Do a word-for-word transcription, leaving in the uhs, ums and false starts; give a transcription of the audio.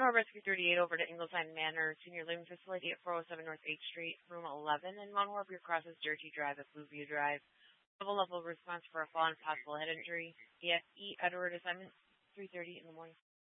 General Rescue thirty-eight over to Ingleside Manor Senior Living Facility at four oh seven North eighth Street, room eleven, and Mount Horeb crosses Dirty Drive at Blueview Drive. Level level response for a fall and possible head injury. E F E Edward assignment three thirty in the morning.